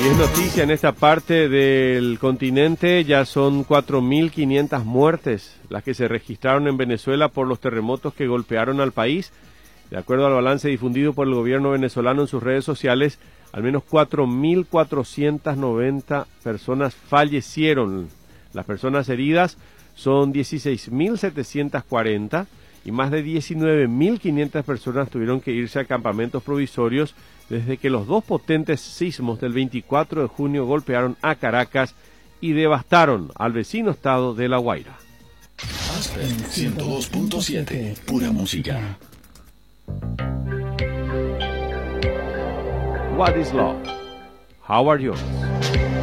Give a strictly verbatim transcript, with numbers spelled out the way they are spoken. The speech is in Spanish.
Y es noticia en esta parte del continente, ya son cuatro mil quinientas muertes las que se registraron en Venezuela por los terremotos que golpearon al país. De acuerdo al balance difundido por el gobierno venezolano en sus redes sociales, al menos cuatro mil cuatrocientas noventa personas fallecieron. Las personas heridas son dieciséis mil setecientas cuarenta y más de diecinueve mil quinientas personas tuvieron que irse a campamentos provisorios desde que los dos potentes sismos del veinticuatro de junio golpearon a Caracas y devastaron al vecino estado de La Guaira. Aspen ciento dos punto siete, pura música. What is love? How are yours?